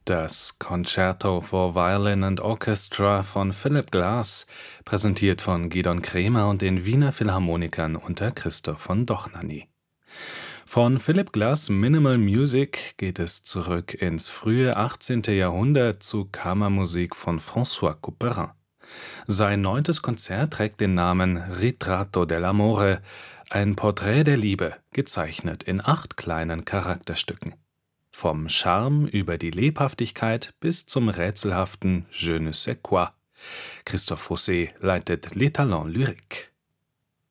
Das Concerto for Violin and Orchestra von Philip Glass, präsentiert von Gidon Kremer und den Wiener Philharmonikern unter Christoph von Dohnanyi. Von Philip Glass’ Minimal Music geht es zurück ins frühe 18. Jahrhundert zu Kammermusik von François Couperin. Sein 9. Konzert trägt den Namen Ritratto dell'amore, ein Porträt der Liebe, gezeichnet in 8 kleinen Charakterstücken. Vom Charme über die Lebhaftigkeit bis zum rätselhaften Je ne sais quoi. Christophe Rousset leitet Les Talents Lyriques.